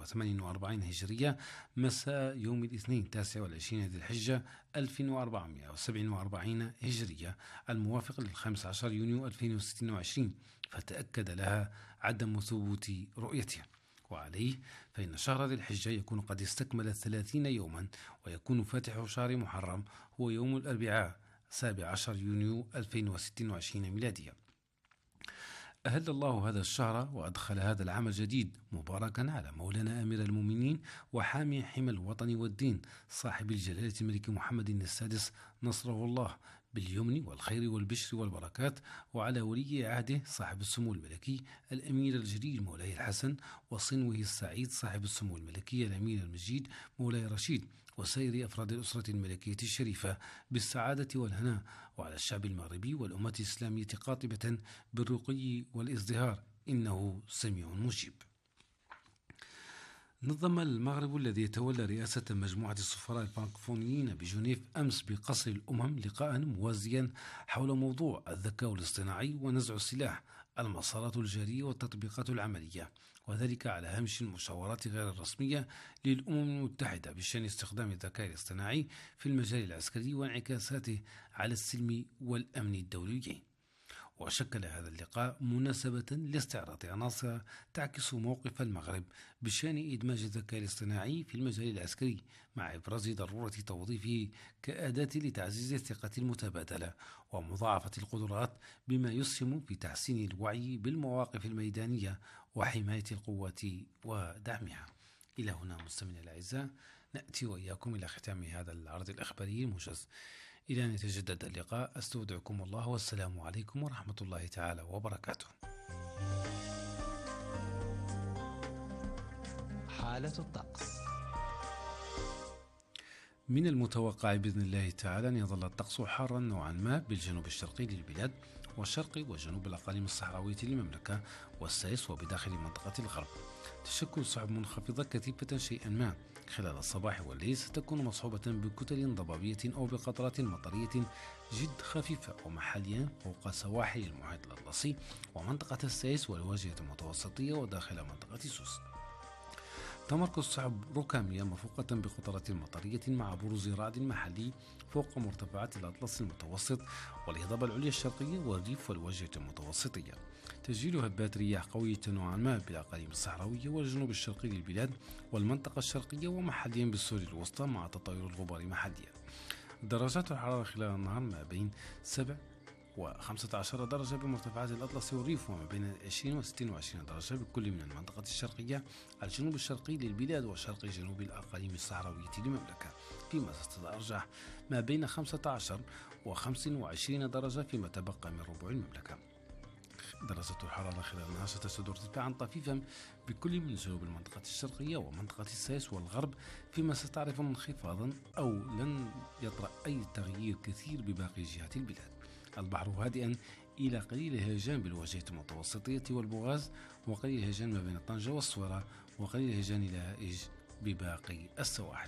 1448 هجرية مساء يوم الاثنين 29 ذي الحجة 1447 هجرية الموافق ل15 يونيو 2026، فتأكد لها عدم ثبوت رؤيتها. وعليه فإن شهر ذي الحجة يكون قد استكمل 30 يوما، ويكون فاتح شهر محرم هو يوم الأربعاء 17 يونيو 2026 ميلادية. أهل الله هذا الشهر وأدخل هذا العام الجديد مباركا على مولانا أمير المؤمنين وحامي حمى الوطن والدين صاحب الجلالة الملك محمد السادس نصره الله باليمن والخير والبشر والبركات، وعلى ولي عهده صاحب السمو الملكي الأمير الجليل مولاي الحسن، وصنوه السعيد صاحب السمو الملكي الأمير المجيد مولاي رشيد، وسائر أفراد الأسرة الملكية الشريفة بالسعادة والهناء، وعلى الشعب المغربي والأمة الإسلامية قاطبة بالرقي والازدهار، إنه سميع مجيب. نظم المغرب الذي يتولى رئاسة مجموعة السفراء الفرنكوفونيين بجنيف أمس بقصر الأمم لقاء موازيا حول موضوع الذكاء الاصطناعي ونزع السلاح، المسارات الجارية والتطبيقات العملية، وذلك على هامش المشاورات غير الرسمية للأمم المتحدة بشأن استخدام الذكاء الاصطناعي في المجال العسكري وانعكاساته على السلم والأمن الدولي. وشكل هذا اللقاء مناسبة لاستعراض عناصر تعكس موقف المغرب بشأن إدماج الذكاء الاصطناعي في المجال العسكري، مع إبراز ضرورة توظيفه كأداة لتعزيز الثقة المتبادلة ومضاعفة القدرات، بما يسهم في تحسين الوعي بالمواقف الميدانية وحماية القوات ودعمها. إلى هنا مستمعينا الأعزاء نأتي وإياكم إلى ختام هذا العرض الإخباري الموجز. إلى أن يتجدد اللقاء أستودعكم الله، والسلام عليكم ورحمة الله تعالى وبركاته. حالة الطقس. من المتوقع بإذن الله تعالى أن يظل الطقس حارا نوعا ما بالجنوب الشرقي للبلاد والشرق وجنوب الأقاليم الصحراوية للمملكة والسيس وبداخل منطقة الغرب. تشكل سحب منخفضة كثيفة شيئا ما خلال الصباح والليل ستكون مصحوبة بكتل ضبابية أو بقطرات مطرية جد خفيفة ومحليا فوق سواحل المحيط الأطلسي ومنطقة السيس والواجهة المتوسطية وداخل منطقة سوس. تمركز سحب ركامية مرفوقة بقطرات مطرية مع بروز رعد محلي فوق مرتفعات الأطلس المتوسط والهضبة العليا الشرقية والريف والواجهة المتوسطية. تسجيل هبات رياح قوية نوعا ما بالأقاليم الصحراوية والجنوب الشرقي للبلاد والمنطقة الشرقية ومحليا بالسوري الوسطى مع تطاير الغبار محليا. درجات الحرارة خلال النهار ما بين 7 و15 درجة بمرتفعات الأطلس والريف، وما بين 20 و26 درجة بكل من المنطقة الشرقية الجنوب الشرقي للبلاد وشرق جنوب الأقاليم الصحراوية للمملكة، فيما ستتأرجح ما بين 15 و25 درجة فيما تبقى من ربوع المملكة. درجة الحرارة خلال النهار ستشهد ارتفاعا طفيفا بكل من جنوب المنطقة الشرقية ومنطقة السيس والغرب، فيما ستعرف انخفاضا أو لن يطرأ أي تغيير كثير بباقي جهات البلاد. البحر هادئا إلى قليل الهيجان بالواجهة المتوسطية والبوغاز، وقليل الهيجان ما بين طنجة والصويرة، وقليل الهيجان إلى هائج بباقي السواحل.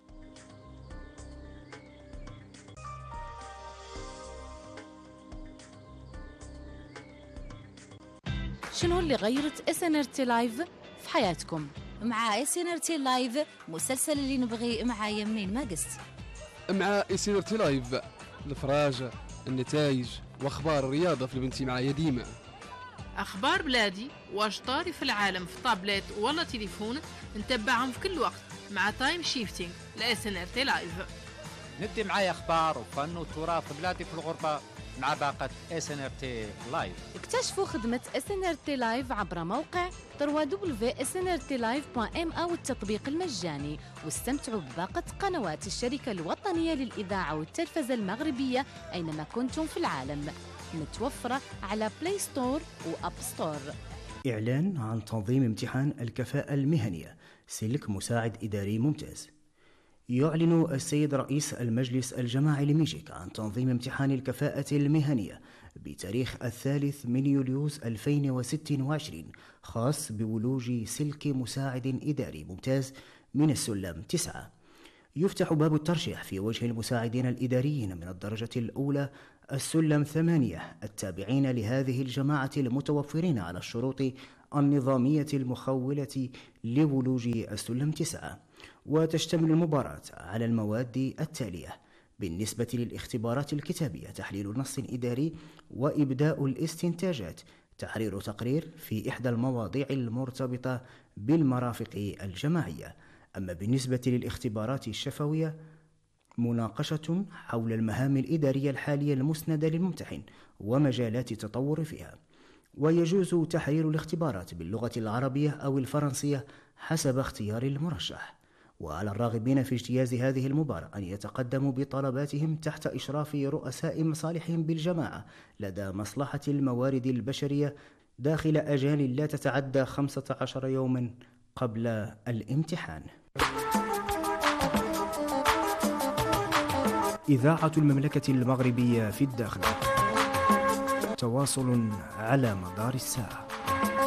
شنو اللي غيرت SNRT لايف في حياتكم؟ مع SNRT لايف مسلسل اللي نبغي معايا منين ما قست. مع SNRT لايف الفراج، النتائج واخبار الرياضه في البنتي معايا ديما. اخبار بلادي واش طاري في العالم في طابلت ولا تليفون نتبعهم في كل وقت مع تايم شيفتينج SNRT لايف. ندي معايا اخبار وفن وتراث بلادي في الغربه مع باقة SNRT لايف. اكتشفوا خدمة SNRT لايف عبر موقع www.snrtlive.ma والتطبيق المجاني، واستمتعوا بباقة قنوات الشركة الوطنية للإذاعة والتلفزة المغربية أينما كنتم في العالم، متوفرة على بلاي ستور وأب ستور. إعلان عن تنظيم امتحان الكفاءة المهنية سلك مساعد إداري ممتاز. يعلن السيد رئيس المجلس الجماعي لميجيك عن تنظيم امتحان الكفاءة المهنية بتاريخ 3 من يوليوز 2026 خاص بولوج سلك مساعد إداري ممتاز من السلم 9. يفتح باب الترشيح في وجه المساعدين الإداريين من الدرجة الأولى السلم 8 التابعين لهذه الجماعة المتوفرين على الشروط النظامية المخولة لولوج السلم 9، وتشتمل المباراة على المواد التالية: بالنسبة للاختبارات الكتابية تحليل نص إداري وإبداء الاستنتاجات، تحرير تقرير في إحدى المواضيع المرتبطة بالمرافق الجماعية. أما بالنسبة للاختبارات الشفوية مناقشة حول المهام الإدارية الحالية المسندة للممتحن ومجالات التطور فيها. ويجوز تحرير الاختبارات باللغة العربية أو الفرنسية حسب اختيار المرشح. وعلى الراغبين في اجتياز هذه المباراة أن يتقدموا بطلباتهم تحت إشراف رؤساء مصالحهم بالجماعة لدى مصلحة الموارد البشرية داخل أجال لا تتعدى 15 يوما قبل الامتحان. إذاعة المملكة المغربية في الداخل، تواصل على مدار الساعة.